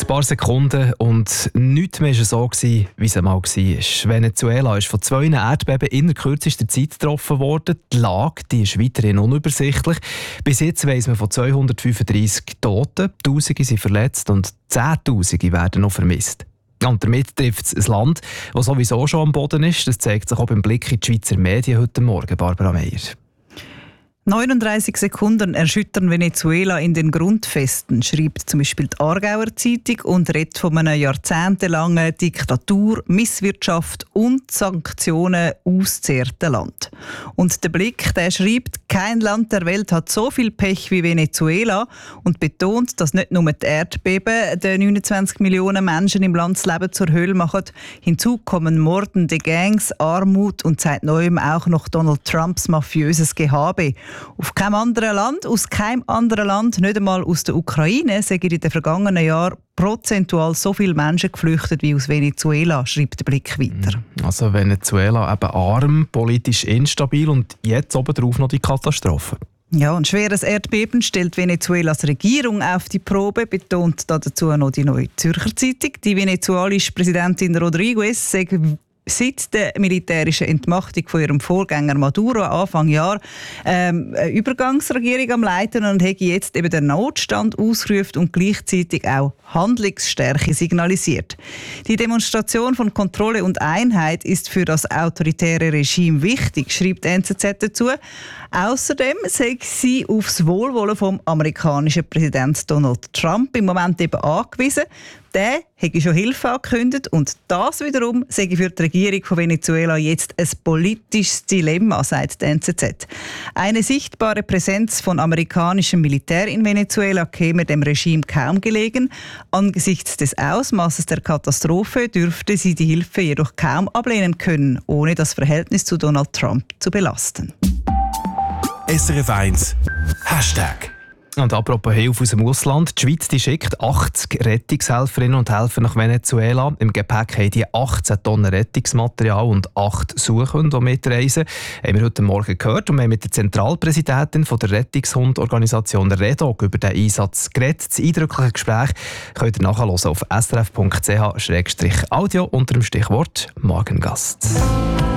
Ein paar Sekunden und nichts mehr war so, wie es einmal war. Venezuela ist von 2 Erdbeben in der kürzesten Zeit getroffen worden. Die Lage die ist weiterhin unübersichtlich. Bis jetzt weiss man von 235 Toten, Tausende sind verletzt und Zehntausende werden noch vermisst. Und damit trifft es ein Land, das sowieso schon am Boden ist. Das zeigt sich auch beim Blick in die Schweizer Medien heute Morgen, Barbara Meier. 39 Sekunden erschüttern Venezuela in den Grundfesten, schreibt zum Beispiel die Aargauer Zeitung und redet von einer jahrzehntelangen Diktatur, Misswirtschaft und Sanktionen ausgezehrten Land. Und der Blick, der schreibt, kein Land der Welt hat so viel Pech wie Venezuela und betont, dass nicht nur die Erdbeben den 29 Millionen Menschen im Land das Leben zur Hölle machen. Hinzu kommen mordende Gangs, Armut und seit neuem auch noch Donald Trumps mafiöses Gehabe. Aus keinem anderen Land, nicht einmal aus der Ukraine, sind in den vergangenen Jahren prozentual so viele Menschen geflüchtet wie aus Venezuela, schreibt der Blick weiter. Also Venezuela eben arm, politisch instabil und jetzt obendrauf noch die Katastrophe. Ja, ein schweres Erdbeben stellt Venezuelas Regierung auf die Probe, betont dazu noch die Neue Zürcher Zeitung. Die venezuelische Präsidentin Rodriguez sagt, seit der militärischen Entmachtung von ihrem Vorgänger Maduro Anfang Jahr eine Übergangsregierung am Leiten und hat jetzt eben den Notstand ausgerufen und gleichzeitig auch Handlungsstärke signalisiert. Die Demonstration von Kontrolle und Einheit ist für das autoritäre Regime wichtig, schreibt die NZZ dazu. Außerdem sei sie aufs Wohlwollen vom amerikanischen Präsidenten Donald Trump im Moment eben angewiesen. Der hätte schon Hilfe angekündigt und das wiederum sei für die Regierung von Venezuela jetzt ein politisches Dilemma, sagt die NZZ. Eine sichtbare Präsenz von amerikanischem Militär in Venezuela käme dem Regime kaum gelegen. Angesichts des Ausmaßes der Katastrophe dürfte sie die Hilfe jedoch kaum ablehnen können, ohne das Verhältnis zu Donald Trump zu belasten. SRF 1 Hashtag. Und apropos Hilfe aus dem Ausland, die Schweiz die schickt 80 Rettungshelferinnen und Helfer nach Venezuela. Im Gepäck haben die 18 Tonnen Rettungsmaterial und 8 Suchhunde, die mitreisen. Haben wir heute Morgen gehört und wir haben mit der Zentralpräsidentin von der Rettungshundorganisation REDOG über diesen Einsatz geredet. Das eindrückliche Gespräch könnt ihr nachhören auf srf.ch/audio unter dem Stichwort Morgengast.